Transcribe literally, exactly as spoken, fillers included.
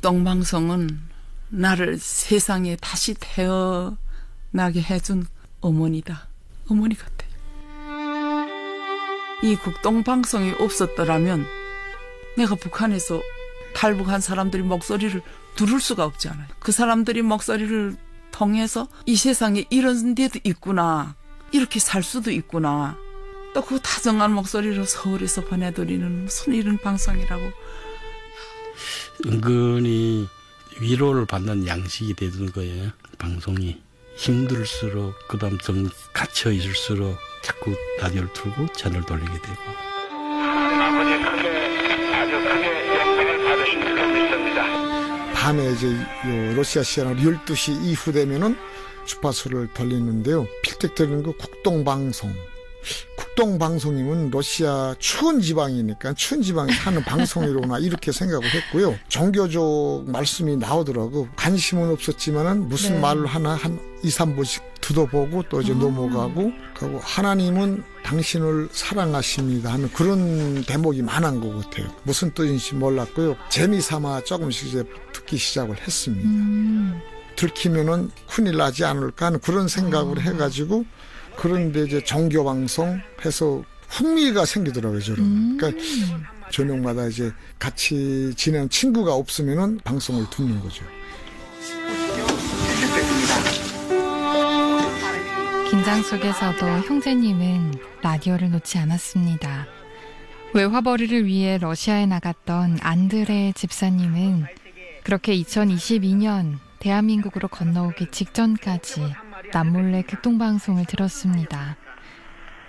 국동방송은 나를 세상에 다시 태어나게 해준 어머니다. 어머니 같아. 이 국동방송이 없었더라면 내가 북한에서 탈북한 사람들이 목소리를 들을 수가 없잖아요. 그 사람들이 목소리를 통해서 이 세상에 이런 데도 있구나, 이렇게 살 수도 있구나, 또 그 다정한 목소리로 서울에서 보내드리는 무슨 이런 방송이라고. 은근히 위로를 받는 양식이 되는 거예요. 방송이 힘들수록, 그 다음 좀 갇혀 있을수록 자꾸 라디오를 틀고 채널을 돌리게 되고. 아버지 크게, 아주 크게 영향을 받으신 것 있습니다. 밤에 이제 러시아 시간으로 열두 시 이후 되면은 주파수를 돌리는데요. 필적 들리는 거 국동방송. 국동방송이면 러시아 추운 지방이니까 추운 지방에 사는 방송이로구나 이렇게 생각을 했고요. 종교적 말씀이 나오더라고. 관심은 없었지만은 무슨 네. 말을 하나 한 이, 삼 분씩 듣어보고 또 이제 아. 넘어가고, 그리고 하나님은 당신을 사랑하십니다 하는 그런 대목이 많은 것 같아요. 무슨 뜻인지 몰랐고요. 재미삼아 조금씩 이제 듣기 시작을 했습니다. 음. 들키면은 큰일 나지 않을까 하는 그런 생각을 아. 해가지고, 그런데 이제 종교방송 해서 흥미가 생기더라고요, 저는. 음. 그러니까 저녁마다 이제 같이 지내는 친구가 없으면은 방송을 듣는 거죠. 긴장 속에서도 형제님은 라디오를 놓지 않았습니다. 외화벌이를 위해 러시아에 나갔던 안드레 집사님은 그렇게 이천이십이 년 대한민국으로 건너오기 직전까지 남몰래 극동방송을 들었습니다.